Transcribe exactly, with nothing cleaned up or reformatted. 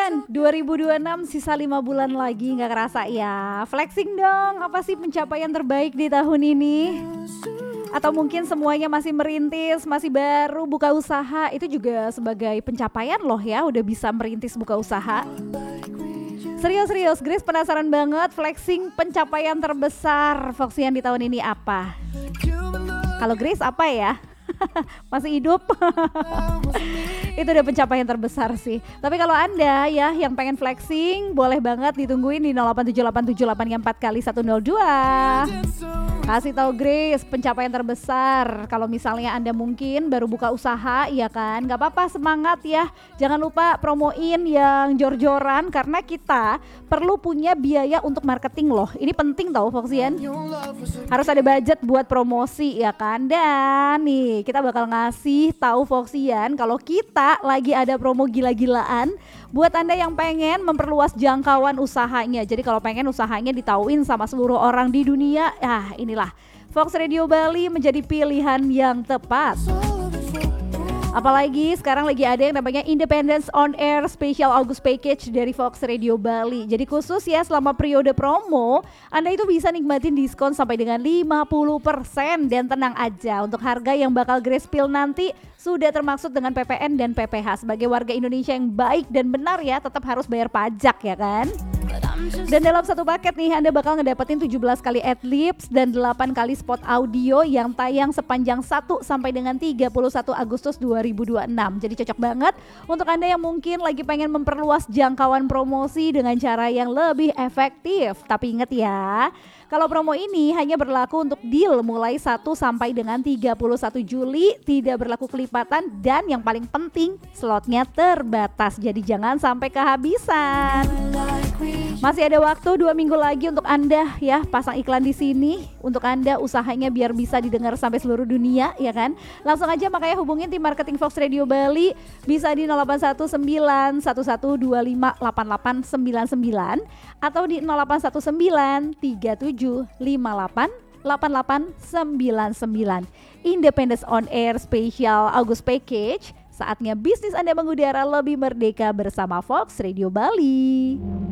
Foxian, dua ribu dua puluh enam sisa lima bulan lagi, nggak kerasa ya. Flexing dong, apa sih pencapaian terbaik di tahun ini? Atau mungkin semuanya masih merintis, masih baru buka usaha, itu juga sebagai pencapaian loh ya, udah bisa merintis buka usaha. Serius-serius, Grace penasaran banget flexing pencapaian terbesar Foxian di tahun ini apa? Kalau Grace apa ya? Masih hidup. Itu udah pencapaian terbesar sih. Tapi kalau Anda ya yang pengen flexing, boleh banget ditungguin di nol delapan tujuh delapan tujuh delapan empat kali satu nol dua. Kasih tahu Grace pencapaian terbesar. Kalau misalnya Anda mungkin baru buka usaha, ya kan? Gak apa-apa, semangat ya. Jangan lupa promoin yang jor-joran karena kita perlu punya biaya untuk marketing loh. Ini penting tau Foxian. Harus ada budget buat promosi ya kan. Dan nih kita bakal ngasih tahu Foxian kalau kita lagi ada promo gila-gilaan buat Anda yang pengen memperluas jangkauan usahanya. Jadi kalau pengen usahanya ditauin sama seluruh orang di dunia, ya inilah Fox Radio Bali menjadi pilihan yang tepat. Apalagi sekarang lagi ada yang namanya Independence On Air Special August Package dari Fox Radio Bali. Jadi khusus ya selama periode promo, Anda itu bisa nikmatin diskon sampai dengan lima puluh persen. Dan tenang aja, untuk harga yang bakal Grace Pil nanti sudah termaksud dengan P P N dan P P H. Sebagai warga Indonesia yang baik dan benar ya, tetap harus bayar pajak ya kan. Dan dalam satu paket nih Anda bakal ngedapetin tujuh belas kali adlibs dan delapan kali spot audio yang tayang sepanjang satu sampai dengan tiga puluh satu Agustus dua ribu dua puluh enam. Jadi cocok banget untuk Anda yang mungkin lagi pengen memperluas jangkauan promosi dengan cara yang lebih efektif. Tapi ingat ya, kalau promo ini hanya berlaku untuk deal mulai satu sampai dengan tiga puluh satu Juli, tidak berlaku kelipatan dan yang paling penting slotnya terbatas. Jadi jangan sampai kehabisan. Masih ada waktu dua minggu lagi untuk Anda ya pasang iklan di sini untuk Anda usahanya biar bisa didengar sampai seluruh dunia ya kan. Langsung aja makanya hubungin tim marketing Fox Radio Bali bisa di nol delapan satu sembilan satu satu dua lima delapan delapan sembilan sembilan atau di nol delapan satu sembilan tiga tujuh lima delapan delapan delapan sembilan sembilan. Independence On Air Special August Package. Saatnya bisnis Anda mengudara lebih merdeka bersama Fox Radio Bali.